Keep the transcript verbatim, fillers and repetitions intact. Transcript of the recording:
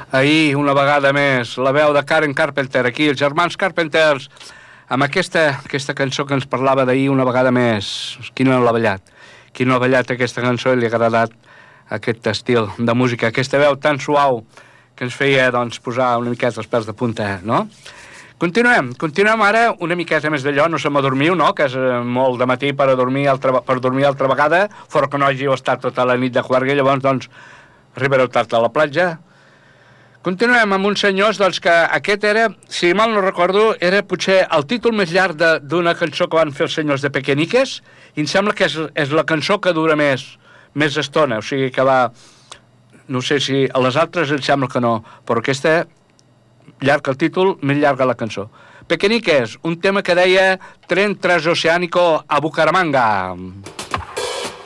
ahir, una vegada més, la veu de Karen Carpenter, aquí, els germans Carpenters, amb aquesta, aquesta cançó que ens parlava d'ahir una vegada més. Qui no l'ha ballat? Qui no ha ballat aquesta cançó i li ha agradat aquest estil de música, aquesta veu tan suau que ens feia, doncs, posar una miqueta els pèls de punta, no? Continuem, continuem ara una miqueta més d'allò, no se m'adormiu, no?, que és molt de matí per, a dormir altra, per dormir altra vegada, fora que no hàgiu estat tota la nit de juerga, llavors, doncs, arribareu tard a la platja. Continuem amb uns senyors, doncs, que aquest era, si mal no recordo, era potser el títol més llarg d'una cançó que van fer els senyors de Pequeñiques, i em sembla que és, és la cançó que dura més, més estona, o sigui que va... No sé si a les altres em sembla que no, però aquesta, llarg el títol, més llarga la cançó. Pequeñiques, un tema que deia Tren Transoceánico a Bucaramanga.